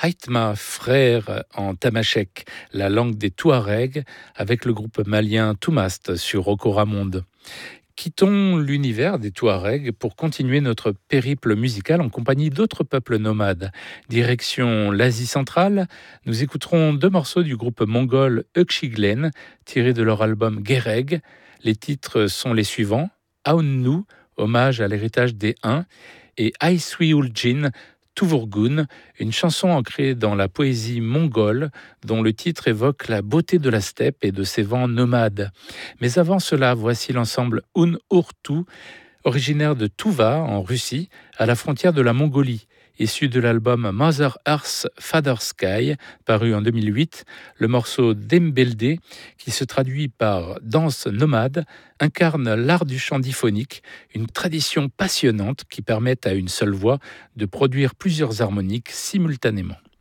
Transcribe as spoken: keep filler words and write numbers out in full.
Haïtma, frère en tamashek, la langue des Touaregs, avec le groupe malien Toumast sur Okoramonde. Quittons l'univers des Touaregs pour continuer notre périple musical en compagnie d'autres peuples nomades. Direction l'Asie centrale, nous écouterons deux morceaux du groupe mongol Ökşiglen, tirés de leur album Gereg. Les titres sont les suivants: Aunnu, hommage à l'héritage des Huns, et Ayswiuljin Tuvurgun, une chanson ancrée dans la poésie mongole dont le titre évoque la beauté de la steppe et de ses vents nomades. Mais avant cela, voici l'ensemble Un Urtu, originaire de Tuva en Russie, à la frontière de la Mongolie. Issu de l'album Mother Earth, Father Sky, paru en deux mille huit, le morceau Dembelde, qui se traduit par danse nomade, incarne l'art du chant diphonique, une tradition passionnante qui permet à une seule voix de produire plusieurs harmoniques simultanément.